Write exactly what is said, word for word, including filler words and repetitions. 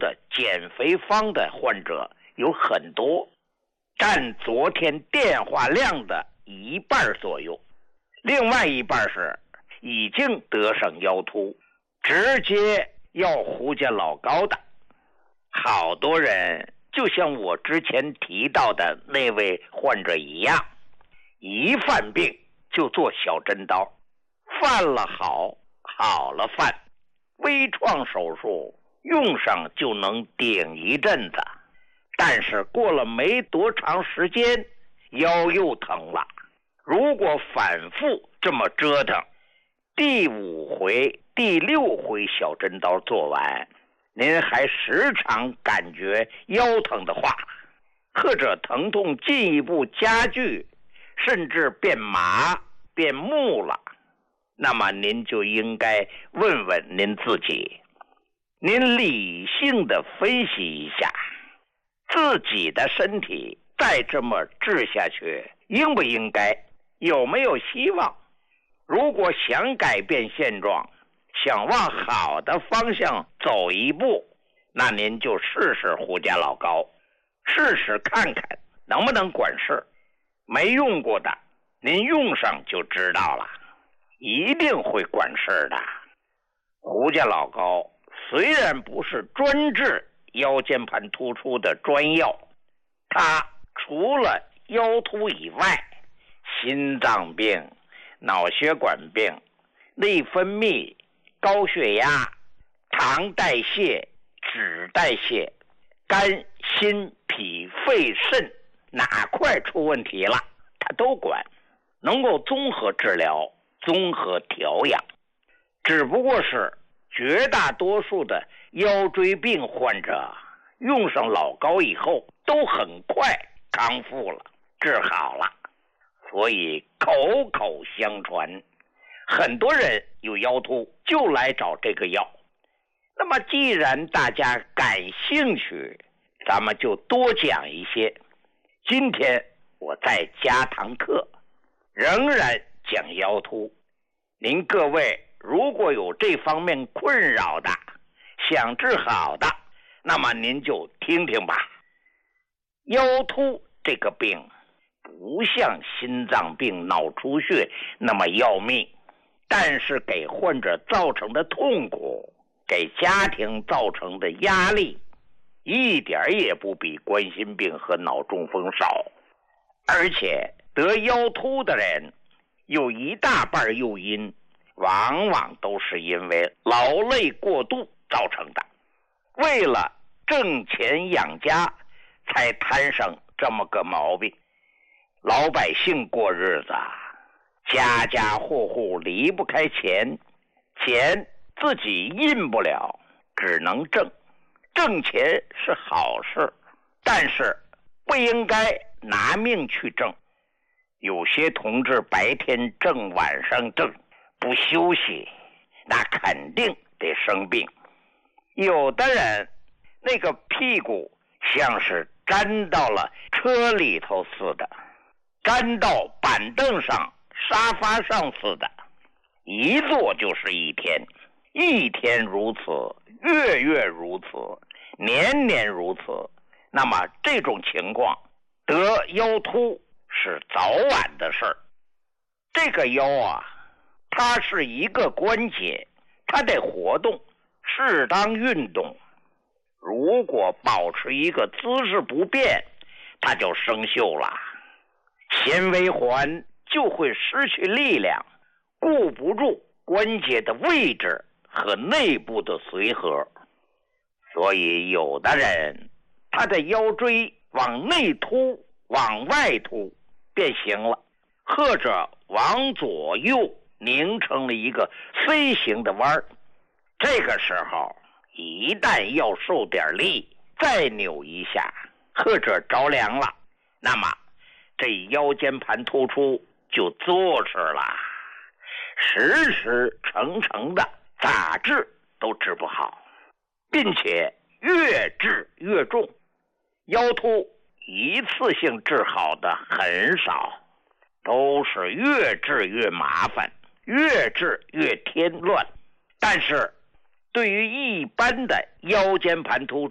的减肥方的患者有很多，占昨天电话量的一半左右，另外一半是已经得上腰突，直接要胡家老高的。好多人就像我之前提到的那位患者一样，一犯病就做小针刀，犯了好，好了犯，微创手术用上就能顶一阵子，但是过了没多长时间腰又疼了。如果反复这么折腾，第五回第六回小针刀做完，您还时常感觉腰疼的话，或者疼痛进一步加剧，甚至变麻变木了，那么您就应该问问您自己，您理性的分析一下自己的身体，再这么治下去应不应该，有没有希望。如果想改变现状，想往好的方向走一步，那您就试试胡家老高，试试看看能不能管事。没用过的您用上就知道了，一定会管事的。胡家老高虽然不是专治腰间盘突出的专药，它除了腰突以外，心脏病、脑血管病、内分泌、高血压、糖代谢、脂代谢、肝、心、脾、肺、肾哪块出问题了，它都管，能够综合治疗、综合调养。只不过是绝大多数的腰椎病患者用上老高以后都很快康复了，治好了，所以口口相传，很多人有腰突就来找这个药。那么既然大家感兴趣，咱们就多讲一些。今天我再加堂课，仍然讲腰突。您各位如果有这方面困扰的，想治好的，那么您就听听吧。腰突这个病不像心脏病、脑出血那么要命，但是给患者造成的痛苦，给家庭造成的压力，一点也不比冠心病和脑中风少。而且得腰突的人有一大半诱因，往往都是因为劳累过度造成的，为了挣钱养家才摊上这么个毛病。老百姓过日子，家家户户离不开钱，钱自己印不了，只能挣。挣钱是好事，但是不应该拿命去挣。有些同志白天挣，晚上挣，不休息，那肯定得生病。有的人那个屁股像是粘到了车里头似的，粘到板凳上、沙发上似的，一坐就是一天，一天如此，月月如此，年年如此。那么这种情况得腰突是早晚的事儿。这个腰啊，它是一个关节，它得活动，适当运动。如果保持一个姿势不变，它就生锈了，纤维环就会失去力量，顾不住关节的位置和内部的随和。所以有的人他的腰椎往内凸、往外凸变形了，或者往左右拧成了一个 C 型的弯儿。这个时候一旦要受点力，再扭一下，或者着凉了，那么这腰间盘突出就坐实了，时时成成的，咋治都治不好，并且越治越重。腰突一次性治好的很少，都是越治越麻烦，越治越添乱。但是对于一般的腰间盘突